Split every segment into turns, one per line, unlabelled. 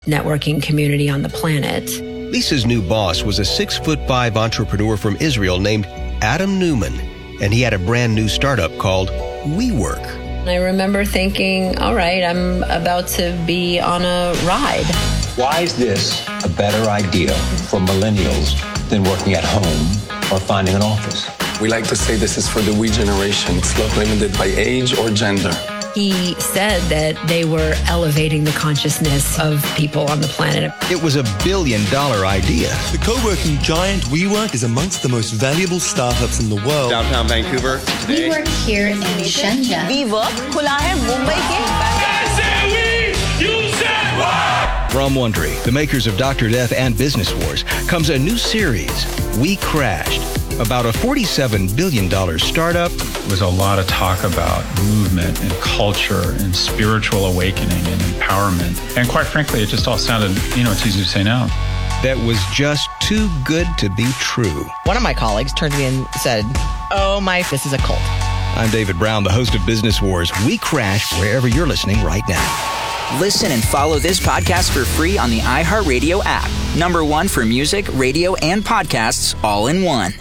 networking community on the planet.
Lisa's new boss was a 6'5" entrepreneur from Israel named Adam Newman, and he had a brand new startup called WeWork.
I remember thinking, all right, I'm about to be on a ride.
Why is this a better idea for millennials than working at home or finding an office?
We like to say this is for the we generation. It's not limited by age or gender.
He said that they were elevating the consciousness of people on the planet.
It was $1 billion idea.
The co-working giant WeWork is amongst the most valuable startups in the world.
Downtown Vancouver today.
We work here in Shenzhen.
WeWork खुला है मुंबई के.
From Wondery, the makers of Dr. Death and Business Wars, comes a new series, We Crashed, about a $47 billion startup.
There was a lot of talk about movement and culture and spiritual awakening and empowerment. And quite frankly, it just all sounded, it's easy to say no.
That was just too good to be true.
One of my colleagues turned to me and said, this is a cult.
I'm David Brown, the host of Business Wars. We Crashed wherever you're listening right now.
Listen and follow this podcast for free on the iHeartRadio app. #1 for music, radio, and podcasts all in one.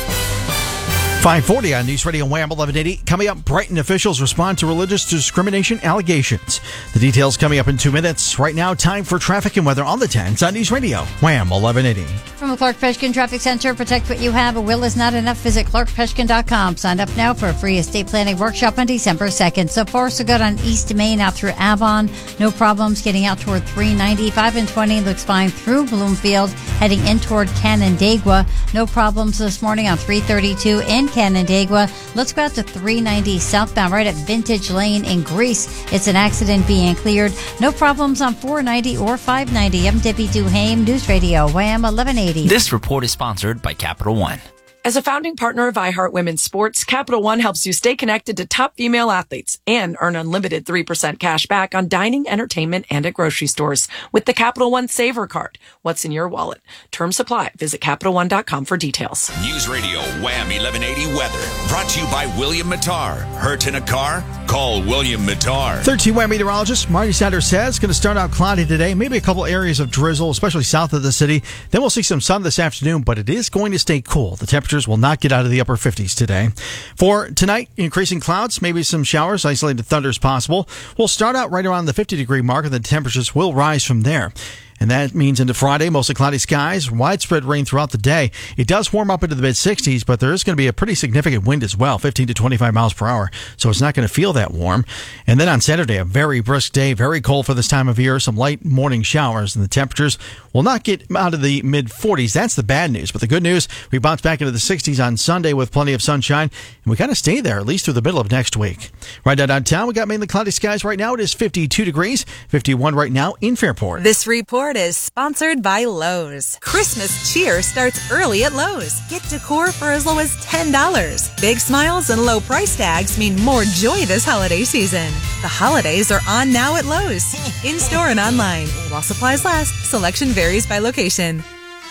540 on News Radio Wham 1180. Coming up, Brighton officials respond to religious discrimination allegations. The details coming up in 2 minutes. Right now, time for traffic and weather on the 10s on News Radio Wham 1180.
From the Clark Peshkin Traffic Center, protect what you have. A will is not enough. Visit clarkpeshkin.com. Sign up now for a free estate planning workshop on December 2nd. So far, so good on East Main out through Avon. No problems getting out toward 390. 5 and 20 looks fine through Bloomfield. Heading in toward Canandaigua. No problems this morning on 332 in Canandaigua. Let's go out to 390 southbound right at Vintage Lane in Greece. It's an accident being cleared. No problems on 490 or 590. I'm Debbie Duhame, News Radio Wham 1180.
This report is sponsored by Capital One.
As a founding partner of iHeart Women's Sports, Capital One helps you stay connected to top female athletes and earn unlimited 3% cash back on dining, entertainment, and at grocery stores with the Capital One Saver Card. What's in your wallet? Terms apply. Visit CapitalOne.com for details.
News Radio Wham 1180 weather. Brought to you by William Mattar. Hurt in a car? Call William Mattar.
13 Wham meteorologist Marty Sanders says going to start out cloudy today. Maybe a couple areas of drizzle, especially south of the city. Then we'll see some sun this afternoon, but it is going to stay cool. The temperature will not get out of the upper 50s today. For tonight, increasing clouds, maybe some showers, isolated thunders possible. We'll start out right around the 50-degree mark, and the temperatures will rise from there. And that means into Friday, mostly cloudy skies, widespread rain throughout the day. It does warm up into the mid-60s, but there is going to be a pretty significant wind as well, 15 to 25 miles per hour. So it's not going to feel that warm. And then on Saturday, a very brisk day, very cold for this time of year, some light morning showers, and the temperatures will not get out of the mid-40s. That's the bad news. But the good news, we bounce back into the 60s on Sunday with plenty of sunshine, and we kind of stay there at least through the middle of next week. Right now downtown, we got mainly cloudy skies right now. It is 52 degrees, 51 right now in Fairport.
This report is sponsored by Lowe's. Christmas cheer starts early at Lowe's. Get decor for as low as $10. Big smiles and low price tags mean more joy this holiday season. The holidays are on now at Lowe's. In-store and online. While supplies last, selection varies by location.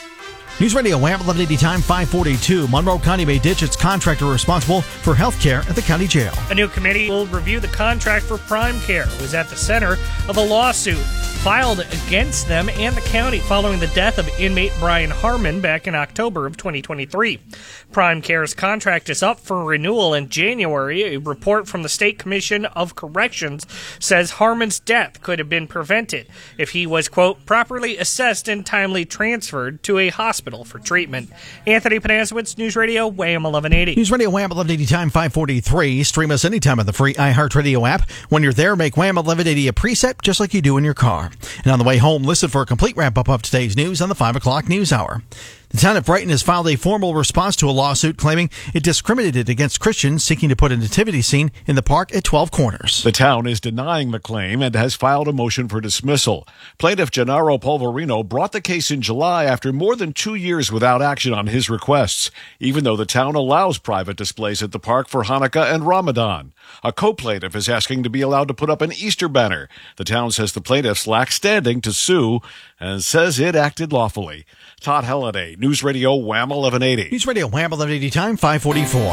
News Radio Wham 1180 time 542. Monroe County may ditch its contractor responsible for health care at the county jail.
A new committee will review the contract for Prime Care. It was at the center of a lawsuit filed against them and the county following the death of inmate Brian Harmon back in October of 2023. Prime Care's contract is up for renewal in January. A report from the State Commission of Corrections says Harmon's death could have been prevented if he was, quote, properly assessed and timely transferred to a hospital for treatment. Anthony Panasowitz, News Radio Wham 1180.
News Radio Wham 1180 time 543. Stream us anytime on the free iHeartRadio app. When you're there, make Wham 1180 a preset just like you do in your car. And on the way home, listen for a complete wrap-up of today's news on the 5 o'clock news hour. The town of Brighton has filed a formal response to a lawsuit claiming it discriminated against Christians seeking to put a nativity scene in the park at 12 Corners.
The town is denying the claim and has filed a motion for dismissal. Plaintiff Gennaro Polverino brought the case in July after more than 2 years without action on his requests, even though the town allows private displays at the park for Hanukkah and Ramadan. A co-plaintiff is asking to be allowed to put up an Easter banner. The town says the plaintiffs lack standing to sue and says it acted lawfully. Todd Halliday, News Radio Wham 1180.
News Radio Wham 1180 time 544.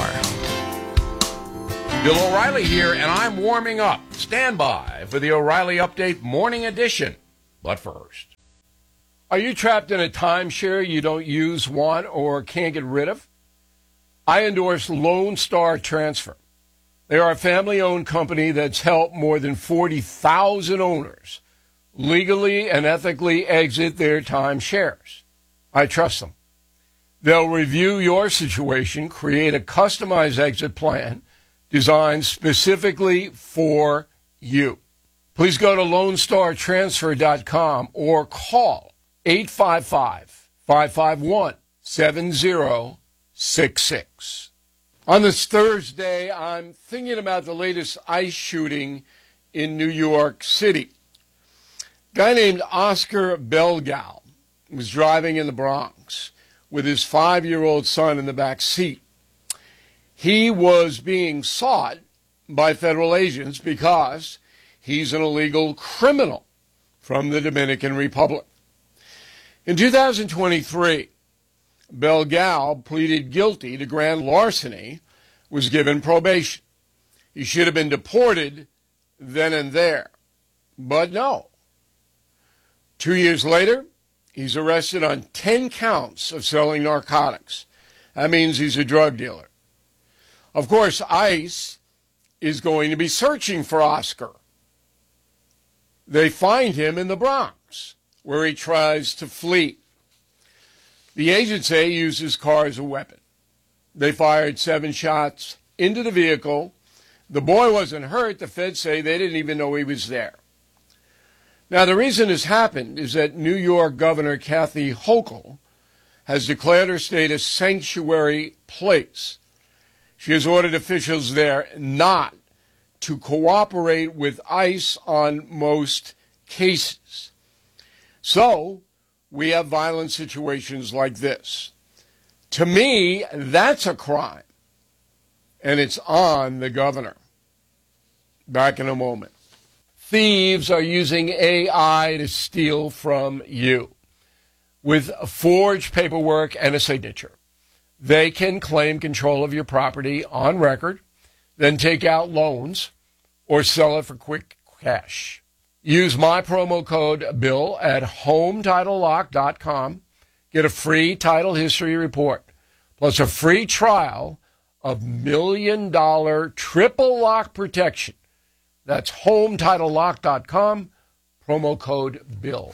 Bill O'Reilly here, and I'm warming up. Stand by for the O'Reilly Update Morning Edition.
But first, are you trapped in a timeshare you don't use, want, or can't get rid of? I endorse Lone Star Transfer. They are a family-owned company that's helped more than 40,000 owners legally and ethically exit their timeshares. I trust them. They'll review your situation, create a customized exit plan designed specifically for you. Please go to LoneStarTransfer.com or call 855-551-7066. On this Thursday, I'm thinking about the latest ICE shooting in New York City. A guy named Oscar Belgal was driving in the Bronx with his 5-year-old son in the back seat. He was being sought by federal agents because he's an illegal criminal from the Dominican Republic. In 2023, Belgal pleaded guilty to grand larceny, was given probation. He should have been deported then and there. But no. 2 years later, he's arrested on 10 counts of selling narcotics. That means he's a drug dealer. Of course, ICE is going to be searching for Oscar. They find him in the Bronx, where he tries to flee. The agents say he used his car as a weapon. They fired 7 shots into the vehicle. The boy wasn't hurt. The feds say they didn't even know he was there. Now, the reason this happened is that New York Governor Kathy Hochul has declared her state a sanctuary place. She has ordered officials there not to cooperate with ICE on most cases. So, we have violent situations like this. To me, that's a crime, and it's on the governor. Back in a moment. Thieves are using AI to steal from you. With forged paperwork and a signature, they can claim control of your property on record, then take out loans or sell it for quick cash. Use my promo code BILL at HomeTitleLock.com. Get a free title history report, plus a free trial of $1 million triple lock protection. That's HomeTitleLock.com, promo code BILL.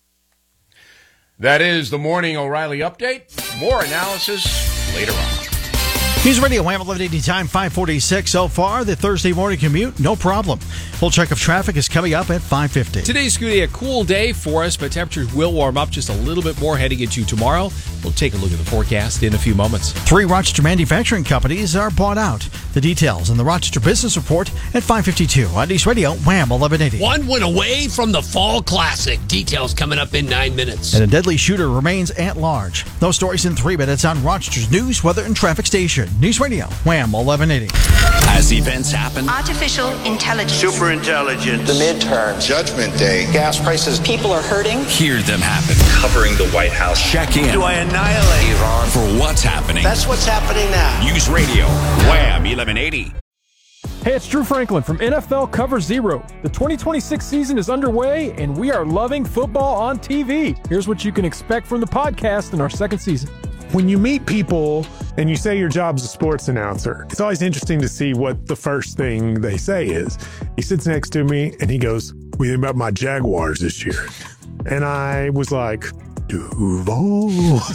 That is the Morning O'Reilly Update. More analysis later on.
News Radio, Wham 1180 time, 546 so far. The Thursday morning commute, no problem. Full check of traffic is coming up at 550.
Today's going to be a cool day for us, but temperatures will warm up just a little bit more heading into tomorrow. We'll take a look at the forecast in a few moments.
3 Rochester manufacturing companies are bought out. The details in the Rochester Business Report at 552 on News Radio, Wham 1180.
One win away from the Fall Classic. Details coming up in 9 minutes.
And a deadly shooter remains at large. Those stories in 3 minutes on Rochester's news, weather, and traffic station. News Radio, Wham 1180.
As events happen,
Artificial intelligence.
Super intelligence.
The midterms.
Judgment Day.
Gas prices.
People are hurting.
hear them happen.
Covering the White House.
Check in.
Do I annihilate
Iran?
For what's happening.
That's what's happening now.
News Radio, Wham 1180.
Hey, it's Drew Franklin from NFL Cover Zero. The 2026 season is underway, and we are loving football on TV. Here's what you can expect from the podcast in our second season.
When you meet people and you say your job's a sports announcer, it's always interesting to see what the first thing they say is. He sits next to me and he goes, "What do you think about my Jaguars this year?" And I was like, Duval.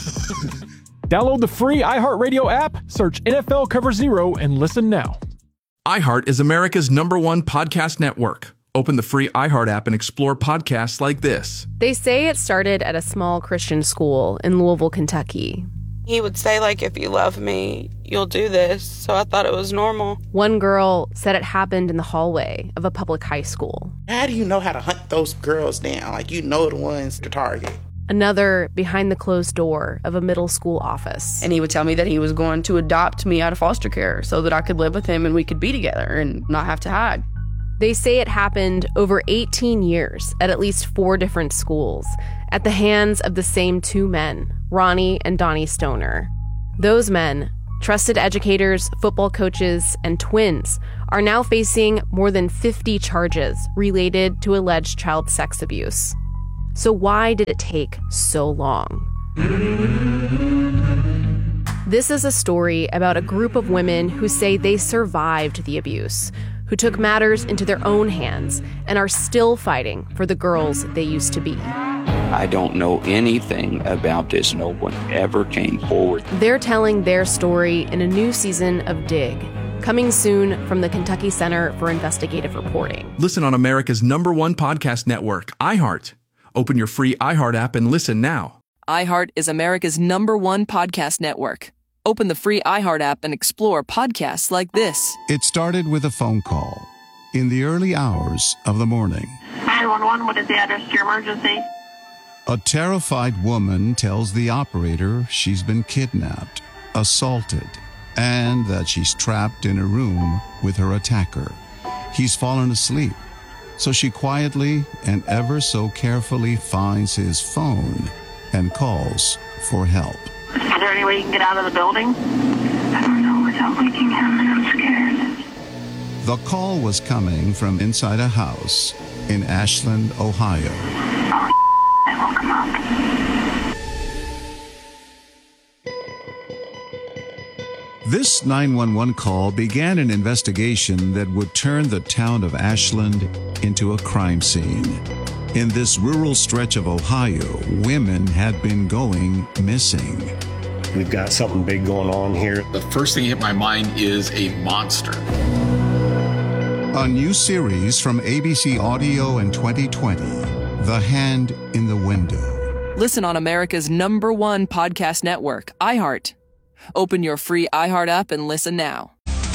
Download the free iHeartRadio app, search NFL Cover Zero, and listen now.
iHeart is America's #1 podcast network. Open the free iHeart app and explore podcasts like this.
They say it started at a small Christian school in Louisville, Kentucky.
He would say, like, if you love me, you'll do this. So I thought it was normal.
One girl said it happened in the hallway of a public high school.
How do you know how to hunt those girls down? Like, you know the ones to target.
Another behind the closed door of a middle school office.
And he would tell me that he was going to adopt me out of foster care so that I could live with him and we could be together and not have to hide.
They say it happened over 18 years at least 4 different schools at the hands of the same 2 men, Ronnie and Donnie Stoner. Those men, trusted educators, football coaches, and twins, are now facing more than 50 charges related to alleged child sex abuse. So why did it take so long? This is a story about a group of women who say they survived the abuse, who took matters into their own hands and are still fighting for the girls they used to be.
I don't know anything about this. No one ever came forward.
They're telling their story in a new season of Dig, coming soon from the Kentucky Center for Investigative Reporting.
Listen on America's #1 podcast network, iHeart. Open your free iHeart app and listen now.
iHeart is America's #1 podcast network. Open the free iHeart app and explore podcasts like this.
It started with a phone call in the early hours of the morning.
911, what is the address to your emergency?
A terrified woman tells the operator she's been kidnapped, assaulted, and that she's trapped in a room with her attacker. He's fallen asleep, so she quietly and ever so carefully finds his phone and calls for help.
Is there any way you can get out of the building? I don't know without waking him, and I'm scared.
The call was coming from inside a house in Ashland, Ohio.
Oh, I woke him up.
This 911 call began an investigation that would turn the town of Ashland into a crime scene. In this rural stretch of Ohio, women had been going missing.
We've got something big going on here.
The first thing that hit my mind is a monster.
A new series from ABC Audio in 2020, The Hand in the Window.
Listen on America's #1 podcast network, iHeart. Open your free iHeart app and listen now.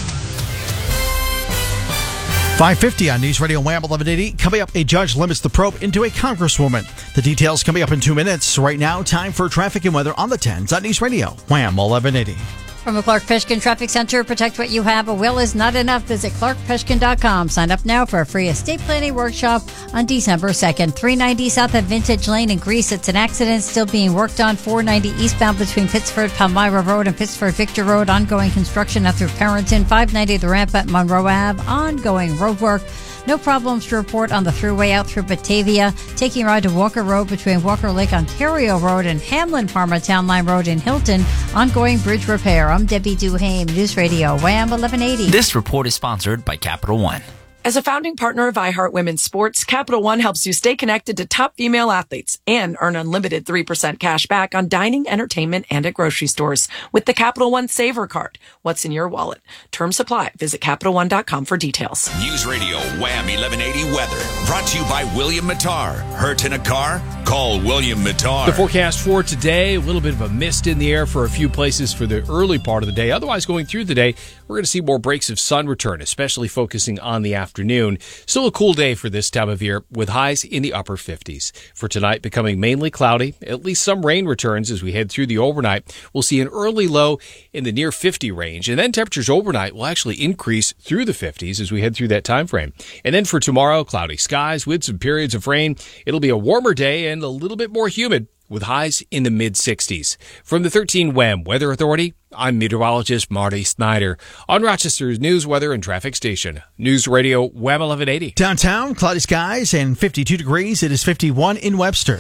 5:50 on News Radio Wham 1180. Coming up, a judge limits the probe into a congresswoman. The details coming up in 2 minutes. Right now, time for traffic and weather on the 10s on News Radio Wham 1180.
From the Clark Pishkin Traffic Center, protect what you have. A will is not enough. Visit clarkpishkin.com. Sign up now for a free estate planning workshop on December 2nd. 390 south of Vintage Lane in Greece. It's an accident still being worked on. 490 eastbound between Pittsford, Palmyra Road and Pittsford Victor Road. Ongoing construction up through Parenton. 590 the ramp at Monroe Ave. Ongoing road work. No problems to report on the thruway out through Batavia. Taking a ride to Walker Road between Walker Lake Ontario Road and Hamlin Parma Town Line Road in Hilton. Ongoing bridge repair. I'm Debbie Duhame, News Radio Wham 1180.
This report is sponsored by Capital One.
As a founding partner of iHeart Women's Sports, Capital One helps you stay connected to top female athletes and earn unlimited 3% cash back on dining, entertainment, and at grocery stores with the Capital One Saver Card. What's in your wallet? Terms apply. Visit CapitalOne.com for details.
News Radio Wham 1180 weather. Brought to you by William Mattar. Hurt in a car? Call William Mattar.
The forecast for today, a little bit of a mist in the air for a few places for the early part of the day. Otherwise, going through the day, we're going to see more breaks of sun return, especially focusing on the afternoon. Still a cool day for this time of year with highs in the upper 50s. For tonight, becoming mainly cloudy. At least some rain returns as we head through the overnight. We'll see an early low in the near 50 range, and then temperatures overnight will actually increase through the 50s as we head through that time frame. And then for tomorrow, cloudy skies with some periods of rain. It'll be a warmer day and a little bit more humid with highs in the mid-60s. From the 13 WHAM Weather Authority, I'm meteorologist Marty Snyder on Rochester's News, Weather, and Traffic Station. News Radio WHAM 1180.
Downtown, cloudy skies and 52 degrees. It is 51 in Webster.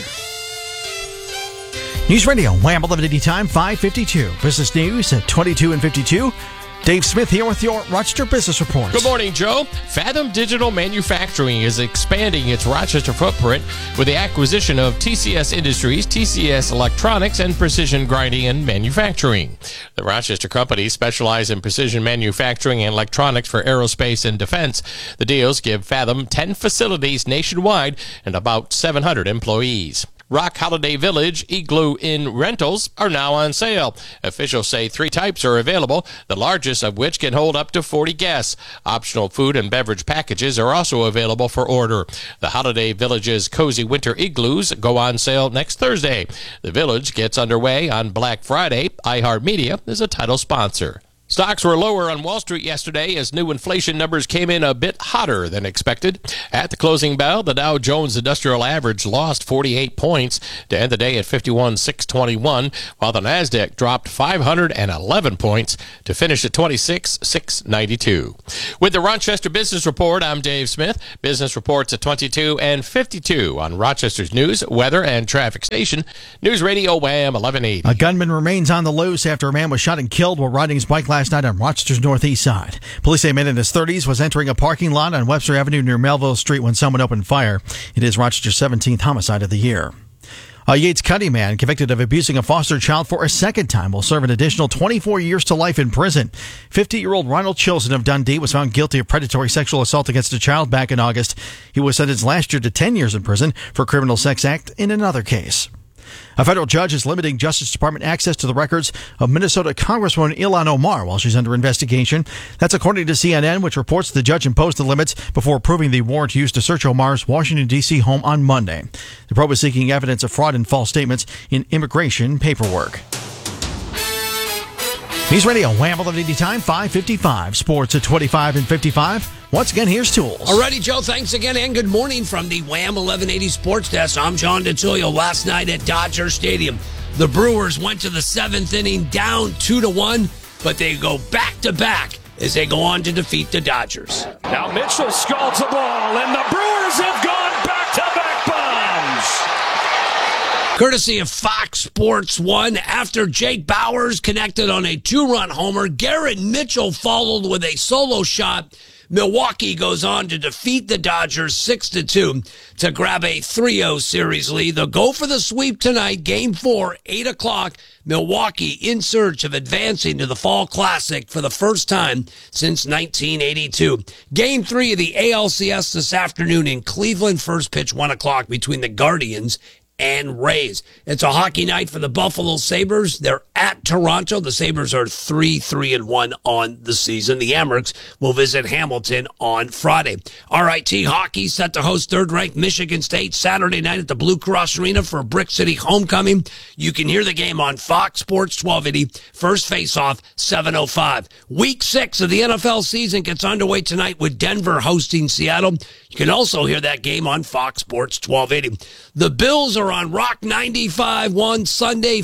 News Radio Wham 1180 time, 5:52. Business news at 22 and 52. Dave Smith here with your Rochester Business Report.
Good morning, Joe. Fathom Digital Manufacturing is expanding its Rochester footprint with the acquisition of TCS Industries, TCS Electronics, and Precision Grinding and Manufacturing. The Rochester companies specialize in precision manufacturing and electronics for aerospace and defense. The deals give Fathom 10 facilities nationwide and about 700 employees. Rock Holiday Village Igloo Inn rentals are now on sale. Officials say 3 types are available, the largest of which can hold up to 40 guests. Optional food and beverage packages are also available for order. The Holiday Village's Cozy Winter Igloos go on sale next Thursday. The Village gets underway on Black Friday. iHeartMedia is a title sponsor. Stocks were lower on Wall Street yesterday as new inflation numbers came in a bit hotter than expected. At the closing bell, the Dow Jones Industrial Average lost 48 points to end the day at 51,621, while the Nasdaq dropped 511 points to finish at 26,692. With the Rochester Business Report, I'm Dave Smith. Business reports at 22 and 52 on Rochester's news, weather, and traffic station, News Radio Wham 1180.
A gunman remains on the loose after a man was shot and killed while riding his bike last night on Rochester's northeast side. Police say a man in his 30s was entering a parking lot on Webster Avenue near Melville Street when someone opened fire. It is Rochester's 17th homicide of the year. A Yates County man convicted of abusing a foster child for a second time will serve an additional 24 years to life in prison. 50-year-old Ronald Chilson of Dundee was found guilty of predatory sexual assault against a child back in August. He was sentenced last year to 10 years in prison for a criminal sex act in another case. A federal judge is limiting Justice Department access to the records of Minnesota Congresswoman Ilhan Omar while she's under investigation. That's according to CNN, which reports the judge imposed the limits before approving the warrant used to search Omar's Washington, D.C. home on Monday. The probe is seeking evidence of fraud and false statements in immigration paperwork. News Radio, Wham 1180 time, 5:55. Sports at 25 and 55. Once again, here's Tools.
Alrighty, Joe, thanks again, and good morning from the Wham 1180 Sports Desk. I'm John DeTilio. Last night at Dodger Stadium, the Brewers went to the seventh inning down 2-1, but they go back-to-back as they go on to defeat the Dodgers.
Now Mitchell scalds the ball, and the Brewers have gone back-to-back bombs.
Courtesy of Fox Sports 1, after Jake Bauers connected on a two-run homer, Garrett Mitchell followed with a solo shot. Milwaukee goes on to defeat the Dodgers 6-2 to grab a 3-0 series lead. They'll go for the sweep tonight, Game 4, 8 o'clock. Milwaukee in search of advancing to the Fall Classic for the first time since 1982. Game 3 of the ALCS this afternoon in Cleveland. First pitch 1 o'clock between the Guardians and Rays. It's a hockey night for the Buffalo Sabres. They're at Toronto. The Sabres are 3-1 on the season. The Amerks will visit Hamilton on Friday. RIT Hockey set to host third-ranked Michigan State Saturday night at the Blue Cross Arena for Brick City homecoming. You can hear the game on Fox Sports 1280. First face-off, 7:05. Week 6 of the NFL season gets underway tonight with Denver hosting Seattle. You can also hear that game on Fox Sports 1280. The Bills are on Rock 95.1 Sunday,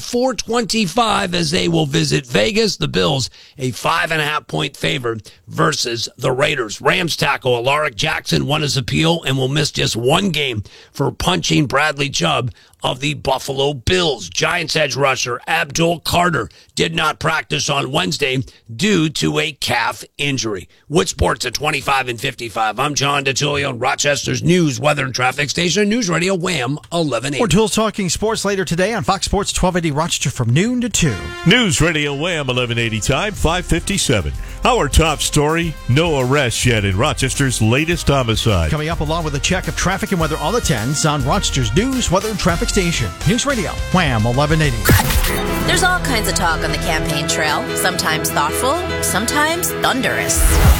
4:25 as they will visit Vegas. The Bills, a 5.5-point favorite versus the Raiders. Rams tackle Alaric Jackson won his appeal and will miss just one game for punching Bradley Chubb of the Buffalo Bills. Giants edge rusher Abdul Carter did not practice on Wednesday due to a calf injury. Wood Sports at 25 and 55. I'm John DeTilio, Rochester's news, weather, and traffic station, News Radio Wham 1180.
More Tools talking sports later today on Fox Sports 1280 Rochester from noon to 2.
News Radio Wham 1180 time, 5:57. Our top story, no arrests yet in Rochester's latest homicide.
Coming up along with a check of traffic and weather on the 10s on Rochester's news, weather, and traffic station. News Radio, Wham 1180.
There's all kinds of talk on the campaign trail, sometimes thoughtful, sometimes thunderous.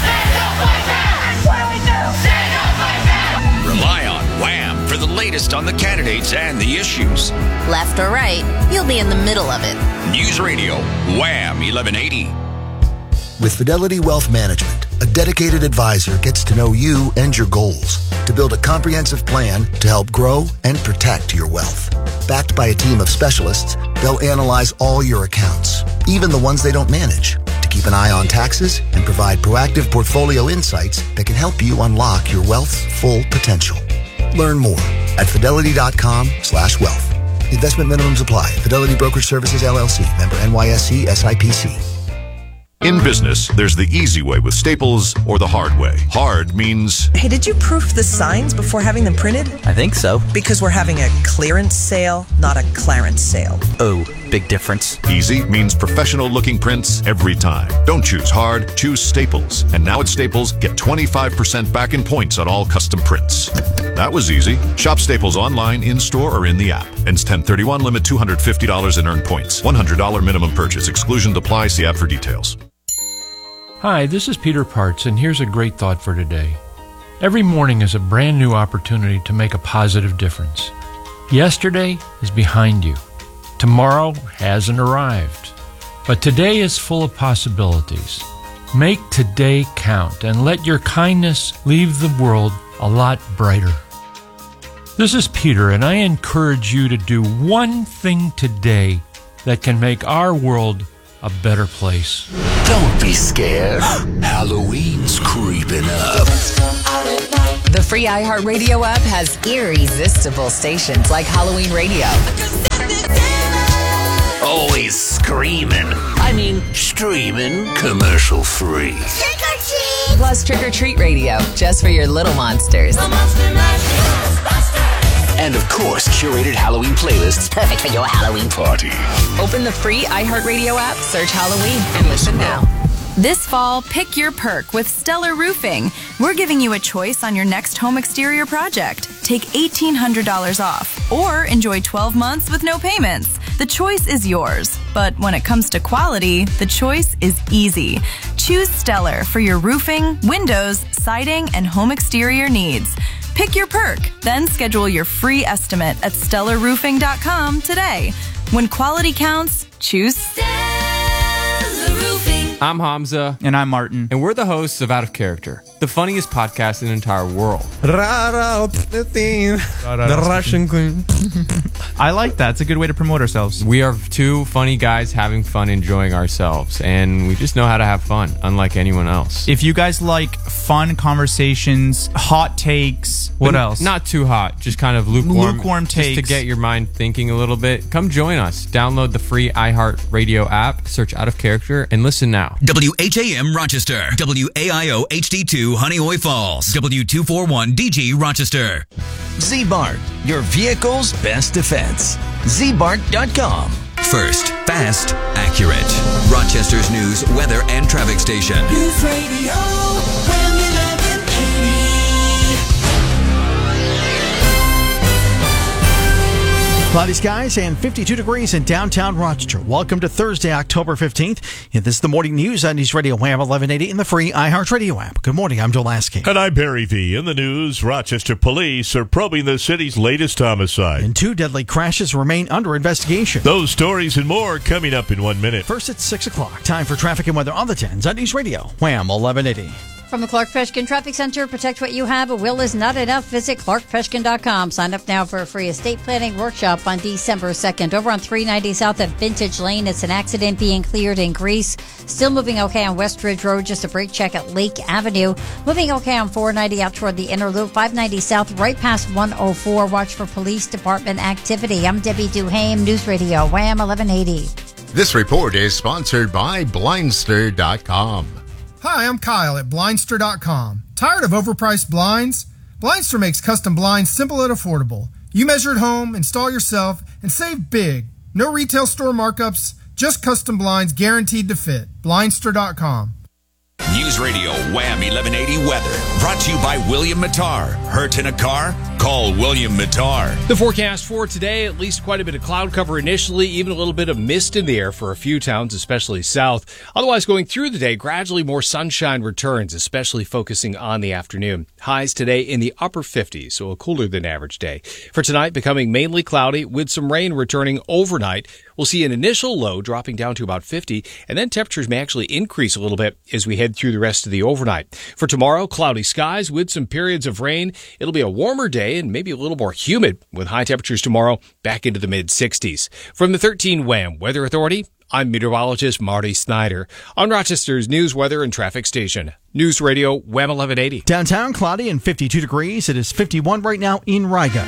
Rely on Wham for the latest on the candidates and the issues.
Left or right, you'll be in the middle of it.
News Radio, Wham 1180.
With Fidelity Wealth Management, a dedicated advisor gets to know you and your goals to build a comprehensive plan to help grow and protect your wealth. Backed by a team of specialists, they'll analyze all your accounts, even the ones they don't manage, to keep an eye on taxes and provide proactive portfolio insights that can help you unlock your wealth's full potential. Learn more at fidelity.com/wealth. Investment minimums apply. Fidelity Brokerage Services, LLC. Member NYSE SIPC.
In business, there's the easy way with Staples or the hard way. Hard means...
Hey, did you proof the signs before having them printed?
I think so.
Because we're having a clearance sale, not a clarence sale.
Oh, big difference.
Easy means professional-looking prints every time. Don't choose hard, choose Staples. And now at Staples, get 25% back in points on all custom prints. That was easy. Shop Staples online, in-store, or in the app. Ends 10/31, limit $250 and earn points. $100 minimum purchase. Exclusions apply. See app for details.
Hi, this is Peter Parts, and here's a great thought for today. Every morning is a brand new opportunity to make a positive difference. Yesterday is behind you. Tomorrow hasn't arrived. But today is full of possibilities. Make today count and let your kindness leave the world a lot brighter. This is Peter, and I encourage you to do one thing today that can make our world a better place.
Don't be scared. Halloween's creeping up.
The free iHeartRadio app has irresistible stations like Halloween Radio.
Always screaming. I mean, streaming commercial free.
Trick or treat! Plus Trick or Treat Radio, just for your little monsters.
And of course, curated Halloween playlists perfect for your Halloween party.
Open the free iHeartRadio app, search Halloween, and listen now.
This fall, pick your perk with Stellar Roofing. We're giving you a choice on your next home exterior project. Take $1,800 off or enjoy 12 months with no payments. The choice is yours. But when it comes to quality, the choice is easy. Choose Stellar for your roofing, windows, siding, and home exterior needs. Pick your perk, then schedule your free estimate at StellarRoofing.com today. When quality counts, choose Stellar Roofing.
I'm Hamza.
And I'm Martin.
And we're the hosts of Out of Character, the funniest podcast in the entire world.
The Russian queen. I like that. It's a good way to promote ourselves.
We are two funny guys having fun, enjoying ourselves, and we just know how to have fun, unlike anyone else.
If you guys like fun conversations, hot takes, what else?
Not too hot, just kind of lukewarm
takes.
Just to get your mind thinking a little bit. Come join us. Download the free iHeartRadio app, search Out of Character, and listen now.
WHAM Rochester, WAIO HD2 Honeoye Falls, W241DG Rochester.
Z-Bart, your vehicle's best defense. ZBart.com.
First, fast, accurate. Rochester's news, weather, and traffic station.
News Radio, WHAM 1180.
Cloudy skies and 52 degrees in downtown Rochester. Welcome to Thursday, October 15th. And this is the morning news on News Radio WHAM 1180 in the free iHeartRadio app. Good morning, I'm Joel Lasky.
And I'm Barry V. In the news, Rochester police are probing the city's latest homicide.
And 2 deadly crashes remain under investigation.
Those stories and more coming up in 1 minute.
First at 6 o'clock. Time for traffic and weather on the 10s on News Radio WHAM 1180.
From the Clark Peshkin Traffic Center, protect what you have. A will is not enough. Visit clarkpeshkin.com. Sign up now for a free estate planning workshop on December 2nd. Over on 390 South at Vintage Lane, it's an accident being cleared in Greece. Still moving okay on West Ridge Road, just a brake check at Lake Avenue. Moving okay on 490 out toward the inner loop. 590 South, right past 104. Watch for police department activity. I'm Debbie Duhame, News Radio, WHAM 1180.
This report is sponsored by Blindster.com.
Hi, I'm Kyle at Blindster.com. Tired of overpriced blinds? Blindster makes custom blinds simple and affordable. You measure at home, install yourself, and save big. No retail store markups, just custom blinds guaranteed to fit. Blindster.com.
News Radio WHAM 1180 weather. Brought to you by William Mattar. Hurt in a car? Call William Mattar.
The forecast for today, at least quite a bit of cloud cover initially, even a little bit of mist in the air for a few towns, especially south. Otherwise, going through the day, gradually more sunshine returns, especially focusing on the afternoon. Highs today in the upper 50s, so a cooler than average day. For tonight, becoming mainly cloudy with some rain returning overnight. We'll see an initial low dropping down to about 50, and then temperatures may actually increase a little bit as we head through the rest of the overnight. For tomorrow, cloudy skies with some periods of rain. It'll be a warmer day and maybe a little more humid with high temperatures tomorrow back into the mid-60s. From the 13 WHAM Weather Authority, I'm meteorologist Marty Snyder on Rochester's news, weather, and traffic station. News Radio WHAM 1180.
Downtown cloudy and 52 degrees. It is 51 right now in Riga.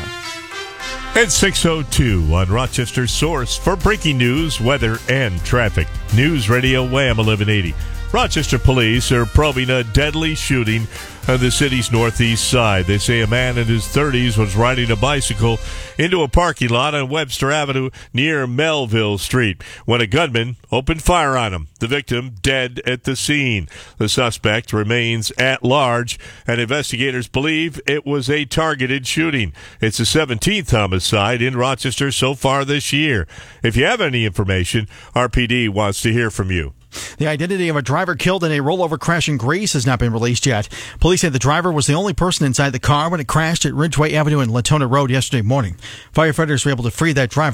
At 6:02 on Rochester's source for breaking news, weather, and traffic. News Radio WHAM 1180. Rochester police are probing a deadly shooting on the city's northeast side. They say a man in his 30s was riding a bicycle into a parking lot on Webster Avenue near Melville Street when a gunman opened fire on him. The victim dead at the scene. The suspect remains at large, and investigators believe it was a targeted shooting. It's the 17th homicide in Rochester so far this year. If you have any information, RPD wants to hear from you.
The identity of a driver killed in a rollover crash in Greece has not been released yet. Police say the driver was the only person inside the car when it crashed at Ridgeway Avenue and Latona Road yesterday morning. Firefighters were able to free that driver.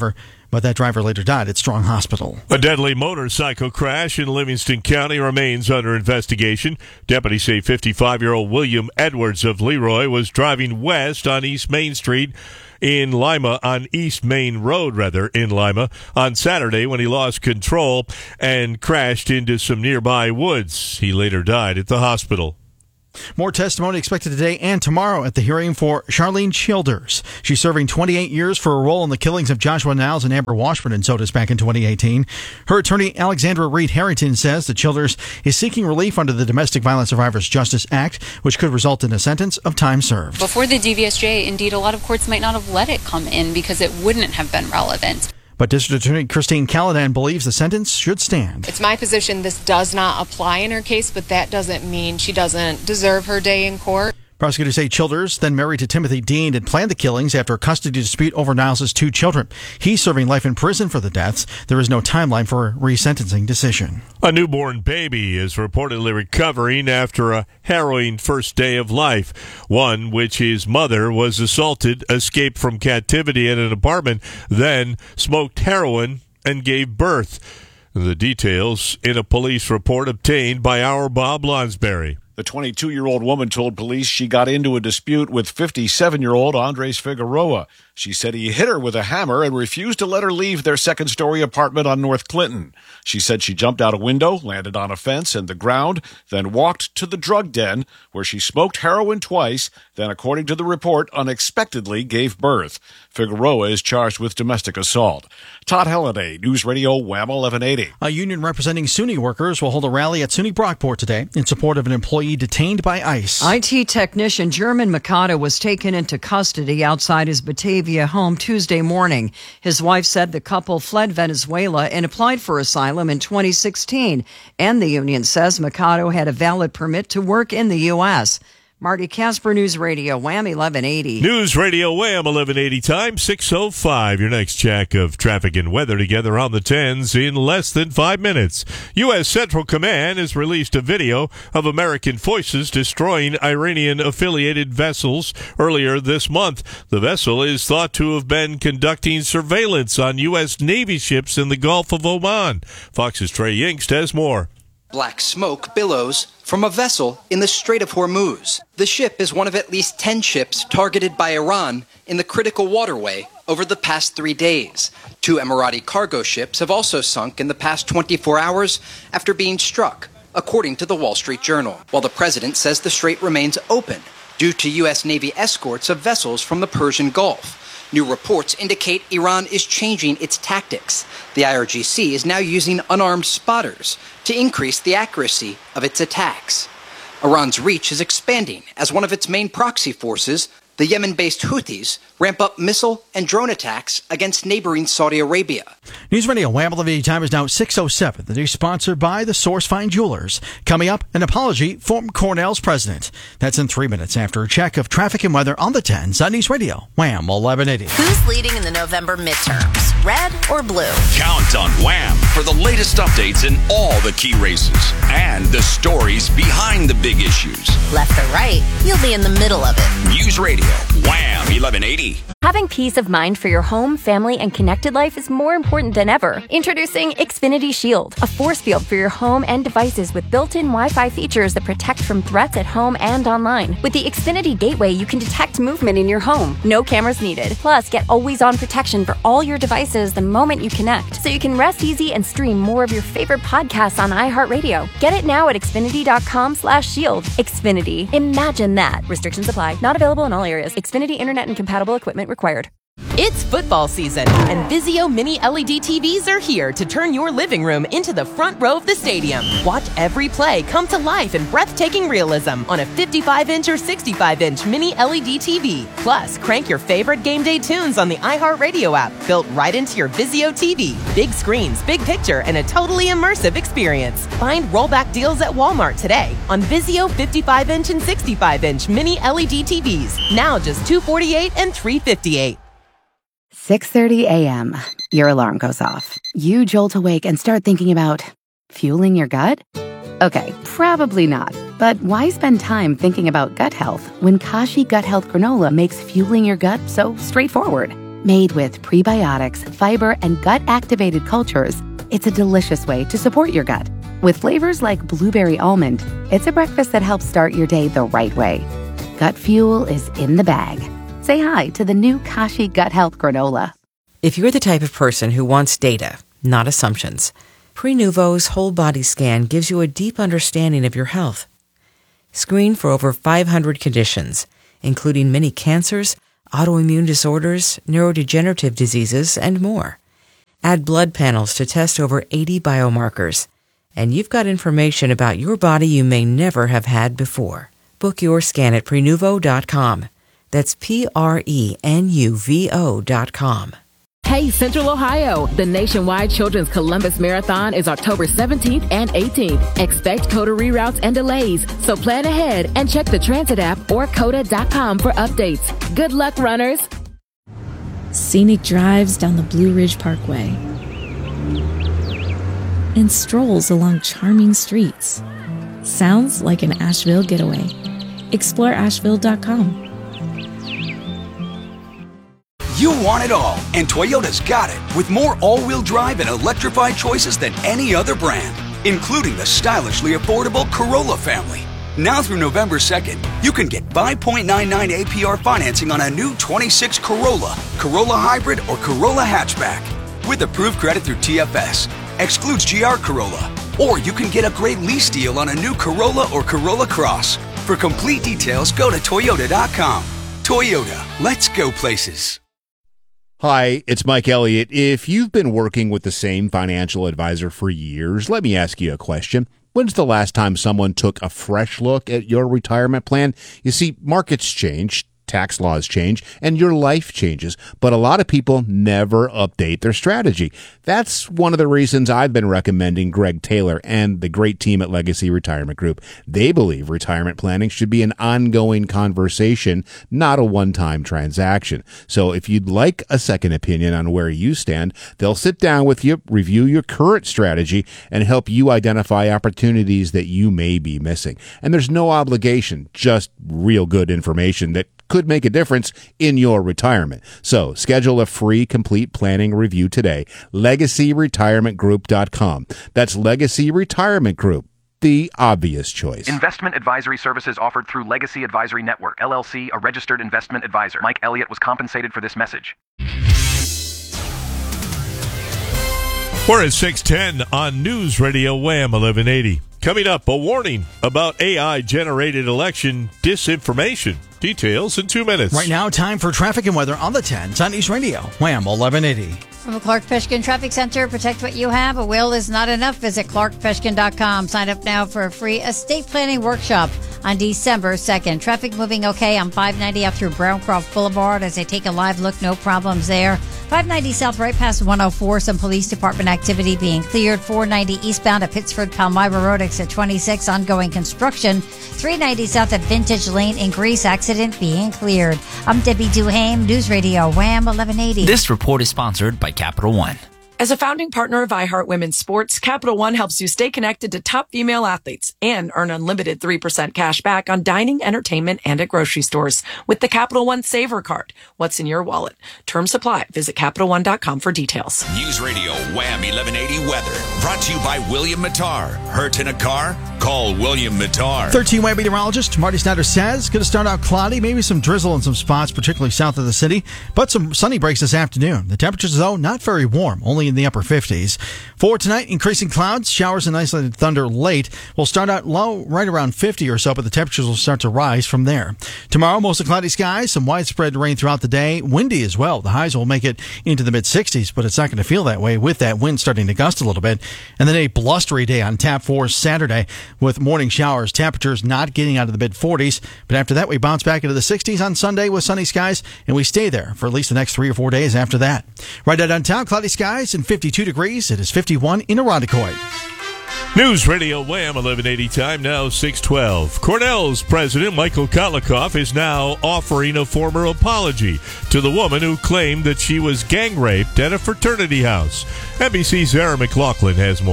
but that driver later died at Strong Hospital.
A deadly motorcycle crash in Livingston County remains under investigation. Deputies say 55-year-old William Edwards of Leroy was driving west on East Main Street in Lima, on East Main Road, in Lima, on Saturday when he lost control and crashed into some nearby woods. He later died at the hospital.
More testimony expected today and tomorrow at the hearing for Charlene Childers. She's serving 28 years for a role in the killings of Joshua Niles and Amber Washburn Sodas back in 2018. Her attorney, Alexandra Reed Harrington, says that Childers is seeking relief under the Domestic Violence Survivors Justice Act, which could result in a sentence of time served.
Before the DVSJ, indeed, a lot of courts might not have let it come in because it wouldn't have been relevant.
But District Attorney Christine Callahan believes the sentence should stand.
It's my position this does not apply in her case, but that doesn't mean she doesn't deserve her day in court.
Prosecutors say Childers, then married to Timothy Dean, had planned the killings after a custody dispute over Niles' 2 children. He's serving life in prison for the deaths. There is no timeline for a resentencing decision.
A newborn baby is reportedly recovering after a harrowing first day of life, one which his mother was assaulted, escaped from captivity in an apartment, then smoked heroin and gave birth. The details in a police report obtained by our Bob Lonsberry.
The 22-year-old woman told police she got into a dispute with 57-year-old Andres Figueroa. She said he hit her with a hammer and refused to let her leave their second-story apartment on North Clinton. She said she jumped out a window, landed on a fence and the ground, then walked to the drug den where she smoked heroin twice, then, according to the report, unexpectedly gave birth. Figueroa is charged with domestic assault. Todd Halliday, News Radio Wham 1180.
A union representing SUNY workers will hold a rally at SUNY Brockport today in support of an employee detained by ICE.
IT technician German Mikado was taken into custody outside his Batavia home Tuesday morning. His wife said the couple fled Venezuela and applied for asylum in 2016. And the union says Mikado had a valid permit to work in the U.S. Marty Casper, News Radio Wham 1180.
News Radio Wham 1180 time, 6:05. Your next check of traffic and weather together on the 10s in less than 5 minutes. U.S. Central Command has released a video of American forces destroying Iranian-affiliated vessels earlier this month. The vessel is thought to have been conducting surveillance on U.S. Navy ships in the Gulf of Oman. Fox's Trey Yingst has more.
Black smoke billows from a vessel in the Strait of Hormuz. The ship is one of at least 10 ships targeted by Iran in the critical waterway over the past 3 days. 2 Emirati cargo ships have also sunk in the past 24 hours after being struck, according to the Wall Street Journal, while the president says the strait remains open due to U.S. Navy escorts of vessels from the Persian Gulf. New reports indicate Iran is changing its tactics. The IRGC is now using unarmed spotters to increase the accuracy of its attacks. Iran's reach is expanding as one of its main proxy forces, the Yemen-based Houthis, ramp up missile and drone attacks against neighboring Saudi Arabia.
News Radio Wham 1180 time is now 6:07. The news sponsored by the Source Fine Jewelers. Coming up, an apology from Cornell's president. That's in 3 minutes after a check of traffic and weather on the 10s on News Radio Wham 1180.
Who's leading in the November midterms, red or blue?
Count on Wham for the latest updates in all the key races and the stories behind the big issues.
Left or right, you'll be in the middle of it.
News Radio Wham 1180.
Having peace of mind for your home, family, and connected life is more important than ever. Introducing Xfinity Shield, a force field for your home and devices with built-in Wi-Fi features that protect from threats at home and online. With the Xfinity Gateway, you can detect movement in your home. No cameras needed. Plus, get always-on protection for all your devices the moment you connect, so you can rest easy and stream more of your favorite podcasts on iHeartRadio. Get it now at Xfinity.com/shield. Xfinity. Imagine that. Restrictions apply. Not available in all areas. Xfinity Internet and compatible equipment required.
It's football season, and Vizio Mini LED TVs are here to turn your living room into the front row of the stadium. Watch every play come to life in breathtaking realism on a 55-inch or 65-inch Mini LED TV. Plus, crank your favorite game day tunes on the iHeartRadio app, built right into your Vizio TV. Big screens, big picture, and a totally immersive experience. Find rollback deals at Walmart today on Vizio 55-inch and 65-inch Mini LED TVs. Now just $248 and $358.
6:30 a.m. Your alarm goes off. You jolt awake and start thinking about fueling your gut? Okay, probably not. But why spend time thinking about gut health when Kashi Gut Health Granola makes fueling your gut so straightforward? Made with prebiotics, fiber, and gut-activated cultures, it's a delicious way to support your gut. With flavors like blueberry almond, it's a breakfast that helps start your day the right way. Gut Fuel is in the bag. Say hi to the new Kashi Gut Health Granola.
If you're the type of person who wants data, not assumptions, Prenuvo's whole body scan gives you a deep understanding of your health. Screen for over 500 conditions, including many cancers, autoimmune disorders, neurodegenerative diseases, and more. Add blood panels to test over 80 biomarkers. And you've got information about your body you may never have had before. Book your scan at Prenuvo.com. That's Prenuvo.com.
Hey, Central Ohio! The nationwide Children's Columbus Marathon is October 17th and 18th. Expect COTA reroutes and delays, so plan ahead and check the transit app or COTA.com for updates. Good luck, runners!
Scenic drives down the Blue Ridge Parkway and strolls along charming streets. Sounds like an Asheville getaway. Explore Asheville.com.
You want it all, and Toyota's got it, with more all-wheel drive and electrified choices than any other brand, including the stylishly affordable Corolla family. Now through November 2nd, you can get 5.99 APR financing on a new 26 Corolla, Corolla Hybrid, or Corolla Hatchback, with approved credit through TFS. Excludes GR Corolla. Or you can get a great lease deal on a new Corolla or Corolla Cross. For complete details, go to Toyota.com. Toyota, let's go places.
Hi, it's Mike Elliott. If you've been working with the same financial advisor for years, let me ask you a question. When's the last time someone took a fresh look at your retirement plan? You see, markets change, tax laws change, and your life changes, but a lot of people never update their strategy. That's one of the reasons I've been recommending Greg Taylor and the great team at Legacy Retirement Group. They believe retirement planning should be an ongoing conversation, not a one-time transaction. So if you'd like a second opinion on where you stand, they'll sit down with you, review your current strategy, and help you identify opportunities that you may be missing. And there's no obligation, just real good information that could make a difference in your retirement. So schedule a free complete planning review today. LegacyRetirementGroup.com. That's Legacy Retirement Group, the obvious choice.
Investment advisory services offered through Legacy Advisory Network, LLC, a registered investment advisor. Mike Elliott was compensated for this message.
We're at 6:10 on News Radio Wham 1180. Coming up, a warning about AI-generated election disinformation. Details in 2 minutes.
Right now, time for traffic and weather on the 10s on News Radio Wham 1180.
From the Clark Peshkin Traffic Center, protect what you have. A will is not enough. Visit ClarkPeshkin.com. Sign up now for a free estate planning workshop on December 2nd. Traffic moving okay on 590 up through Browncroft Boulevard as they take a live look. No problems there. 590 south right past 104. Some police department activity being cleared. 490 eastbound at Pittsford Palmyra Road exit 26. Ongoing construction. 390 south at Vintage Lane in Greece. Accident being cleared. I'm Debbie Duhame, News Radio Wham 1180.
This report is sponsored by Capital One.
As a founding partner of iHeart Women's Sports, Capital One helps you stay connected to top female athletes and earn unlimited 3% cash back on dining, entertainment, and at grocery stores with the Capital One Saver Card. What's in your wallet? Terms apply. Visit CapitalOne.com for details.
News Radio Wham 1180 weather. Brought to you by William Mattar. Hurt in a car? Call William Mattar.
13-way meteorologist Marty Snyder says going to start out cloudy, maybe some drizzle in some spots, particularly south of the city, but some sunny breaks this afternoon. The temperatures, though, not very warm, only in the upper 50s. For tonight, increasing clouds, showers and isolated thunder late. We'll start out low, right around 50 or so, but the temperatures will start to rise from there. Tomorrow, mostly cloudy skies, some widespread rain throughout the day, windy as well. The highs will make it into the mid-60s, but it's not going to feel that way with that wind starting to gust a little bit. And then a blustery day on tap for Saturday with morning showers, temperatures not getting out of the mid-40s, but after that we bounce back into the 60s on Sunday with sunny skies, and we stay there for at least the next 3 or 4 days after that. Right out downtown, cloudy skies and 52 degrees. It is 51 in Irondequoit.
News Radio Wham 1180 time now 6:12. Cornell's president Michael Kotlikoff is now offering a formal apology to the woman who claimed that she was gang raped at a fraternity house. NBC's Aaron McLaughlin has more.